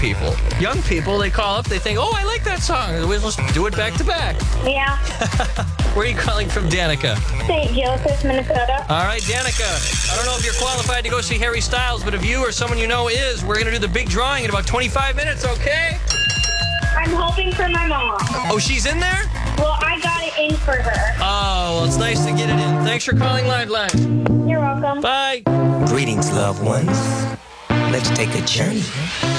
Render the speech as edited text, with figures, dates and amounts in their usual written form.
people. Young people, they call up, they think, oh, I like that song. We'll just do it back to back. Yeah. Where are you calling from, Danica? St. Joseph, Minnesota. All right, Danica, I don't know if you're qualified to go see Harry Styles, but if you or someone you know is, we're going to do the big drawing in about 25 minutes, okay? I'm hoping for my mom. Oh, she's in there? Well, I got it in for her. Oh, well, it's nice to get it in. Thanks for calling Lifeline. You're welcome. Bye. Greetings, loved ones. Let's take a journey